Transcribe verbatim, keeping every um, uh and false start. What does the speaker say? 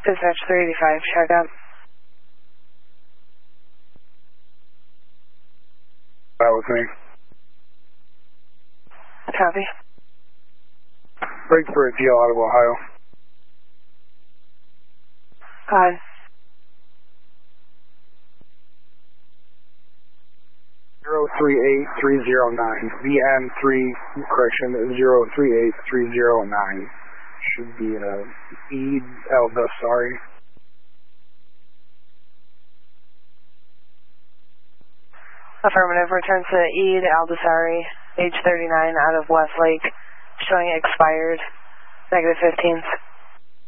Dispatch three eighty-five, check out. That was me. Copy. Break for a deal out of Ohio. Go ahead. zero three eight three zero nine. V N three, correction, zero three eight three zero nine. Should be a Eid Al-Dasari. Affirmative, return to Eid Al-Dasari, age thirty-nine, out of Westlake, showing expired, negative fifteen.